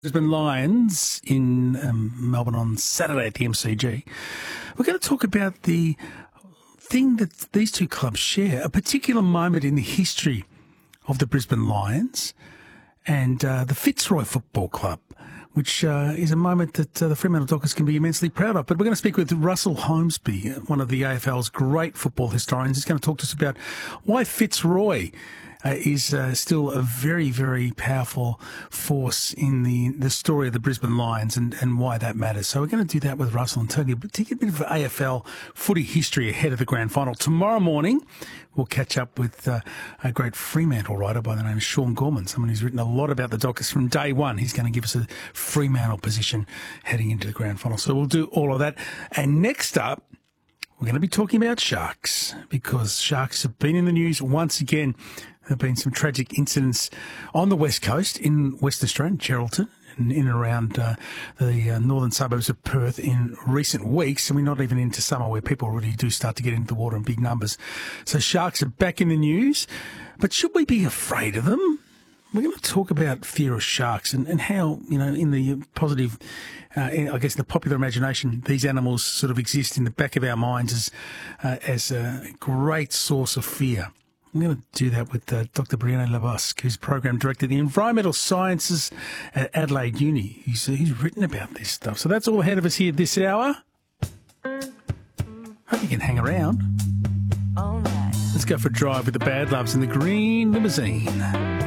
Brisbane Lions in Melbourne on Saturday at the MCG. We're going to talk about the thing that these two clubs share, a particular moment in the history of the Brisbane Lions and the Fitzroy Football Club, which is a moment that the Fremantle Dockers can be immensely proud of. But we're going to speak with Russell Holmesby, one of the AFL's great football historians. He's going to talk to us about why Fitzroy is still a very, very powerful force in the story of the Brisbane Lions and why that matters. So we're going to do that with Russell and tell you a bit of AFL footy history ahead of the grand final. Tomorrow morning, we'll catch up with a great Fremantle writer by the name of Sean Gorman, someone who's written a lot about the Dockers from day one. He's going to give us a Fremantle position heading into the grand final. So we'll do all of that. And next up, we're going to be talking about Sharks, because Sharks have been in the news once again. There have been some tragic incidents on the West Coast, in West Australia, Geraldton, and in and around the northern suburbs of Perth in recent weeks. And we're not even into summer where people really do start to get into the water in big numbers. So Sharks are back in the news. But should we be afraid of them? We're going to talk about fear of sharks and how, in the positive, I guess, the popular imagination, these animals sort of exist in the back of our minds as a great source of fear. I'm going to do that with Dr. Brianna Labusque, who's Program Director of the Environmental Sciences at Adelaide Uni. He's written about this stuff. So that's all ahead of us here this hour. Hope you can hang around. All right. Let's go for a drive with the Bad Loves in the green limousine.